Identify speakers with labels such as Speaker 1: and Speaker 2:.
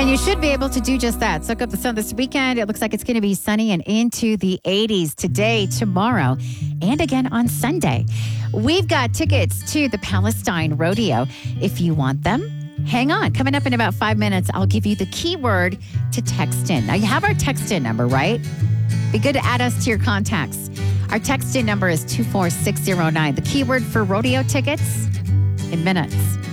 Speaker 1: And you should be able to do just that. Soak up the sun this weekend. It looks like it's going to be sunny and into the 80s today, tomorrow, and again on Sunday. We've got tickets to the Palestine Rodeo. If you want them, hang on. Coming up in about 5 minutes, I'll give you the keyword to text in. Now, you have our text in number, right? Be good to add us to your contacts. Our text in number is 24609. The keyword for rodeo tickets in minutes.